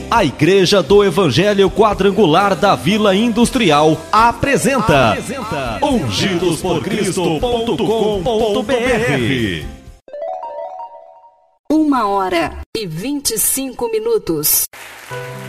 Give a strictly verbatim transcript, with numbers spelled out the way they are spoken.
A Igreja do Evangelho Quadrangular da Vila Industrial apresenta, apresenta ungidos por cristo ponto com ponto br. Uma hora e vinte e cinco minutos.